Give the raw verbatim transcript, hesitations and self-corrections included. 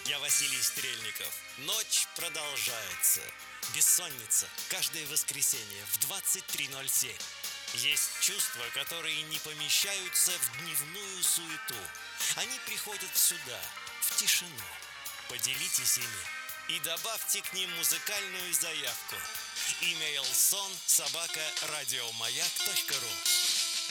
Я Василий Стрельников. Ночь продолжается. Бессонница. Каждое воскресенье в двадцать три ноль семь. Есть чувства, которые не помещаются в дневную суету. Они приходят сюда, в тишину. Поделитесь ими и добавьте к ним музыкальную заявку. Имейл сон собака радиомаяк точка ру.